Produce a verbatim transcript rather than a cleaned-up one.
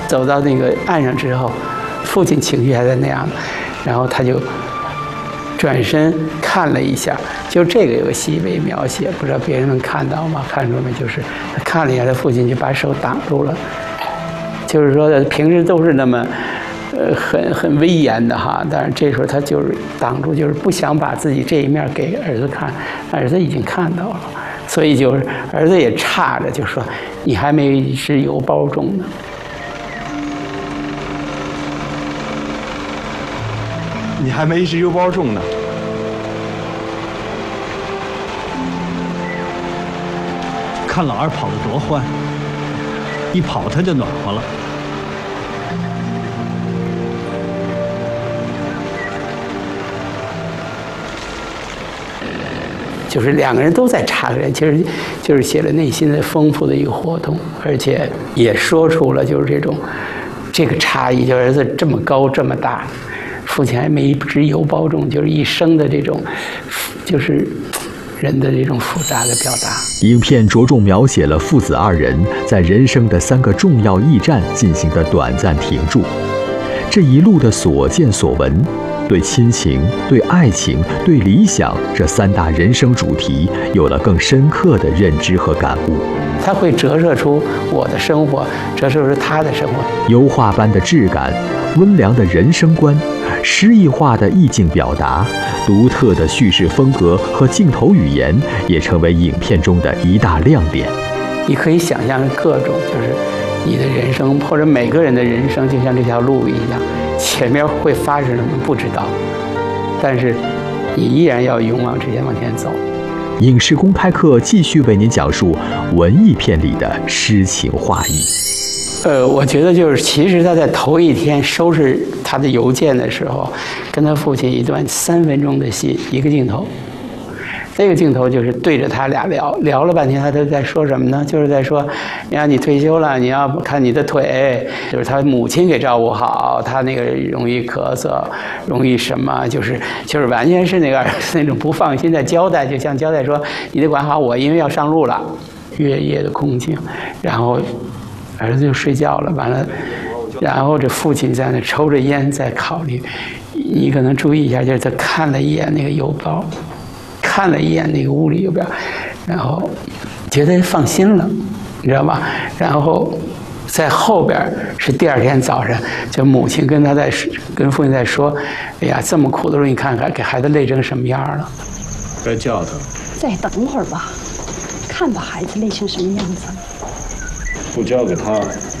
走到那个岸上之后，父亲情绪还在那样，然后他就转身看了一下，就这个有个细微描写，不知道别人能看到吗？看出没？就是他看了一下，他父亲就把手挡住了，就是说平时都是那么。呃，很很威严的哈，但是这时候他就是挡住，就是不想把自己这一面给儿子看，儿子已经看到了，所以就是儿子也差着，就说你还没是油包重呢。 你还没是油包重呢。 看老二跑得多欢，一跑他就暖和了。 就是两个人都在差着，其实就是写了内心的丰富的一个活动，而且也说出了就是这种这个差异，就儿子这么高这么大，父亲还没值油包重，就是一生的这种，就是人的这种复杂的表达。 影片着重描写了父子二人在人生的三个重要驿站进行的短暂停驻，这一路的所见所闻。对亲情、对爱情、对理想这三大人生主题有了更深刻的认知和感悟。 它会折射出我的生活，折射出他的生活。 油画般的质感，温良的人生观，诗意化的意境表达，独特的叙事风格和镜头语言，也成为影片中的一大亮点。 你可以想象各种，就是你的人生，或者每个人的人生，就像这条路一样。前面会发生什么不知道，但是你依然要勇往直前往前走。 影视公开课继续为您讲述文艺片里的诗情画意。 呃，我觉得就是其实他在头一天收拾他的邮件的时候，跟他父亲一段三分钟的戏，一个镜头。这个镜头就是对着他俩聊，聊了半天，他都在说什么呢？就是在说，你看你退休了，你要看你的腿，就是他母亲给照顾好，他那个容易咳嗽，容易什么，就是就是完全是那个那种不放心的交代，就像交代说，你得管好我，因为要上路了。月夜的空境，然后儿子就睡觉了，完了，然后这父亲在那抽着烟在考虑，你可能注意一下，就是他看了一眼那个邮包。看了一眼那个屋里邮票，然后觉得放心了，你知道吧？然后在后边是第二天早上，就母亲跟他在跟父亲在说：“哎呀，这么苦的时候，你看看给孩子累成什么样了。” 该叫他。 再等会儿吧，看把孩子累成什么样子。 不交给他，